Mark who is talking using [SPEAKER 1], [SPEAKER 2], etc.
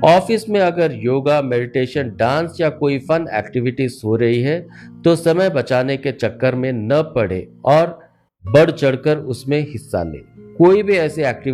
[SPEAKER 1] Office में अगर yoga, meditation, dance या कोई फन एक्टिविटीज हो रही है तो समय बचाने के चक्कर में न पड़े और बढ़ चढ़कर उसमें हिस्सा लें। कोई भी ऐसी एक्टिविटी